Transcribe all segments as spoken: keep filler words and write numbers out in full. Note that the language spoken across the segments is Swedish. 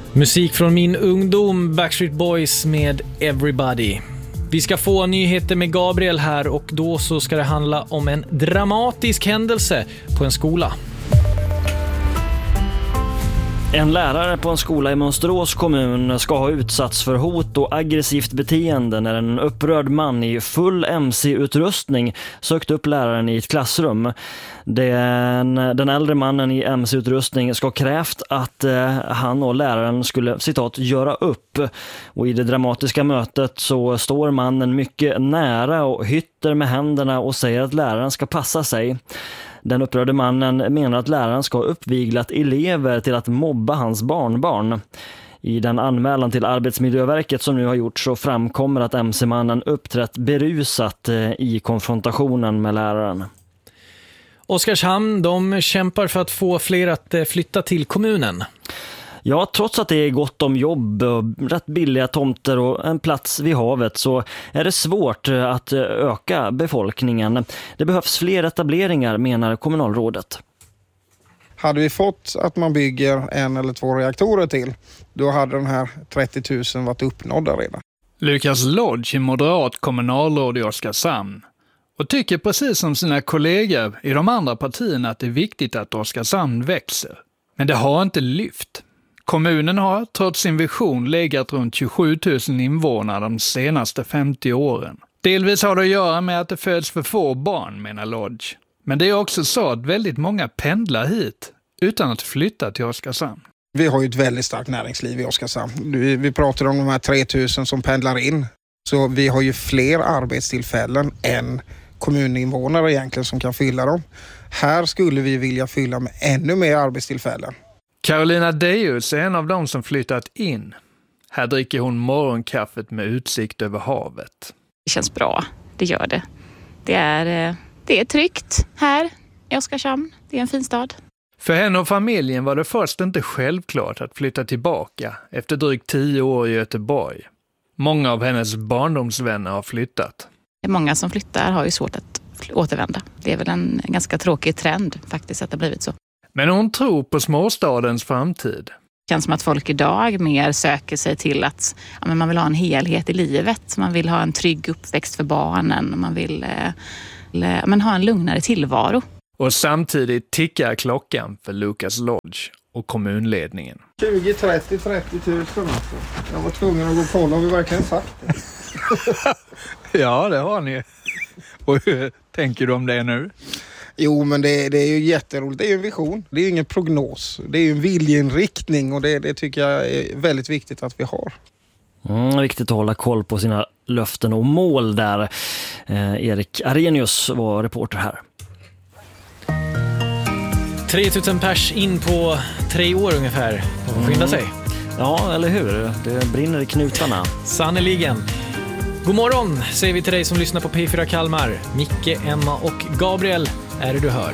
Musik från min ungdom, Backstreet Boys med Everybody. Vi ska få nyheter med Gabriel här och då så ska det handla om en dramatisk händelse på en skola. En lärare på en skola i Mönsterås kommun ska ha utsatts för hot och aggressivt beteende när en upprörd man i full M C-utrustning sökte upp läraren i ett klassrum. Den, den äldre mannen i M C-utrustning ska ha krävt att eh, han och läraren skulle, citat, göra upp. Och i det dramatiska mötet så står mannen mycket nära och hytter med händerna och säger att läraren ska passa sig. Den upprörde mannen menar att läraren ska ha uppviglat elever till att mobba hans barnbarn. I den anmälan till Arbetsmiljöverket som nu har gjorts så framkommer att M C-mannen uppträtt berusat i konfrontationen med läraren. Oskarshamn, de kämpar för att få fler att flytta till kommunen. Ja, trots att det är gott om jobb och rätt billiga tomter och en plats vid havet så är det svårt att öka befolkningen. Det behövs fler etableringar, menar kommunalrådet. Hade vi fått att man bygger en eller två reaktorer till, då hade de här trettio tusen varit uppnådda redan. Lukas Lodge är moderat kommunalråd i Oskarshamn och tycker precis som sina kollegor i de andra partierna att det är viktigt att Oskarshamn växer. Men det har inte lyft. Kommunen har trots sin vision legat runt tjugosju tusen invånare de senaste femtio åren. Delvis har det att göra med att det föds för få barn, menar Lodge. Men det är också så att väldigt många pendlar hit utan att flytta till Oskarshamn. Vi har ju ett väldigt starkt näringsliv i Oskarshamn. Vi, vi pratar om de här tre tusen som pendlar in. Så vi har ju fler arbetstillfällen än kommuninvånare egentligen som kan fylla dem. Här skulle vi vilja fylla med ännu mer arbetstillfällen. Carolina Deus är en av dem som flyttat in. Här dricker hon morgonkaffet med utsikt över havet. Det känns bra, det gör det. Det är, det är tryggt här i Oskarshamn. Det är en fin stad. För henne och familjen var det först inte självklart att flytta tillbaka efter drygt tio år i Göteborg. Många av hennes barndomsvänner har flyttat. Många som flyttar har ju svårt att återvända. Det är väl en ganska tråkig trend faktiskt att det har blivit så. Men hon tror på småstadens framtid. Det känns som att folk idag mer söker sig till att ja, men man vill ha en helhet i livet. Man vill ha en trygg uppväxt för barnen. Man vill eh, men ha en lugnare tillvaro. Och samtidigt tickar klockan för Lukas Lodge och kommunledningen. tjugo, trettio, trettio tusen alltså. Jag var tvungen att gå och kolla om vi verkligen sagt det. Ja, det har ni. Och hur tänker du om det nu? Jo, men det, det är ju jätteroligt. Det är ju en vision. Det är ju ingen prognos. Det är ju en viljeinriktning och det, det tycker jag är väldigt viktigt att vi har. Mm, viktigt att hålla koll på sina löften och mål där. Eh, Erik Arrhenius var reporter här. tre tusen pers in på tre år ungefär. Och får skynda sig. Ja, eller hur? Det brinner i knutarna. Sannoliken. God morgon säger vi till dig som lyssnar på P fyra Kalmar. Micke, Emma och Gabriel är det du hör.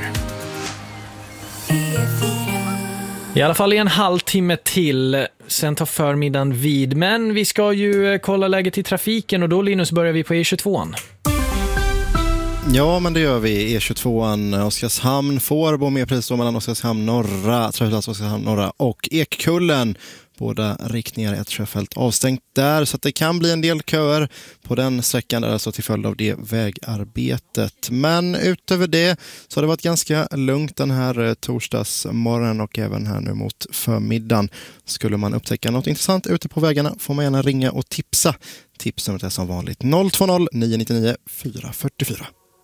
I alla fall i en halvtimme till. Sen tar förmiddagen vid. Men vi ska ju kolla läget i trafiken och då, Linus, börjar vi på E tjugotvåan. Ja, men det gör vi. E tjugotvåan, Oskarshamn, Fårbo med pris då mellan Oskarshamn norra, Träffels Oskarshamn norra och Ekkullen. Båda riktningar är ett sjöfält avstängt där, så att det kan bli en del köer på den sträckan där, alltså till följd av det vägarbetet. Men utöver det så har det varit ganska lugnt den här torsdagsmorgonen och även här nu mot förmiddagen. Skulle man upptäcka något intressant ute på vägarna får man gärna ringa och tipsa. Tipsnumret är som vanligt noll två noll nio nio nio fyra fyra fyra.